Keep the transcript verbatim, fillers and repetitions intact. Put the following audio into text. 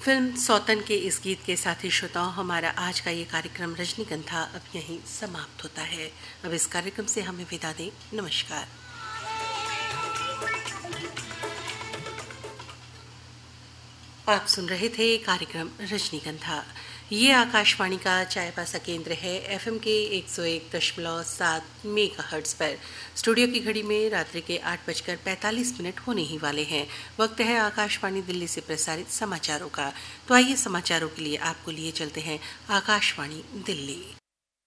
Film सौतन के इस गीत के साथ ही श्रोताओं, हमारा आज का ये कार्यक्रम रजनीगंधा अब यहीं समाप्त होता है। अब इस कार्यक्रम से हमें विदा दें। नमस्कार। आप सुन रहे थे कार्यक्रम रजनीगंधा। ये आकाशवाणी का चायबासा केंद्र है एफएम के एक सौ एक दशमलव सात मेगाहर्ट्ज पर। स्टूडियो की घड़ी में रात्रि के आठ बजकर पैंतालीस मिनट होने ही वाले हैं। वक्त है आकाशवाणी दिल्ली से प्रसारित समाचारों का। तो आइए समाचारों के लिए आपको लिए चलते हैं आकाशवाणी दिल्ली।